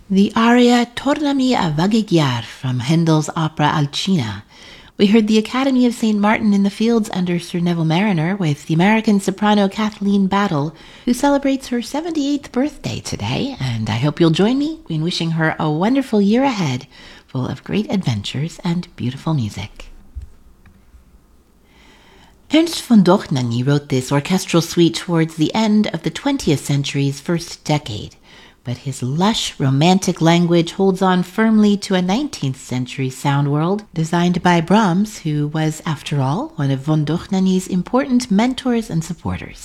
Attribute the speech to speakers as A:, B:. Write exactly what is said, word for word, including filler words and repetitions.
A: The aria Tornami a vagheggiar from Handel's opera Alcina. We heard the Academy of Saint Martin in the Fields under Sir Neville Marriner with the American soprano Kathleen Battle, who celebrates her seventy-eighth birthday today, and I hope you'll join me in wishing her a wonderful year ahead, full of great adventures and beautiful music. Ernst von Dohnanyi wrote this orchestral suite towards the end of the twentieth century's first decade, but his lush, romantic language holds on firmly to a nineteenth century sound world designed by Brahms, who was, after all, one of von Dohnanyi's important mentors and supporters.